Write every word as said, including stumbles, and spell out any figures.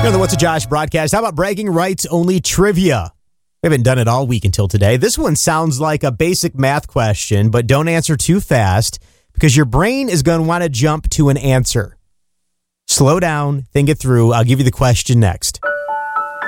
Here on the What's a Josh broadcast, how about bragging rights only trivia? We haven't done it all week until today. This one sounds like a basic math question, but don't answer too fast because your brain is going to want to jump to an answer. Slow down, think it through. I'll give you the question next.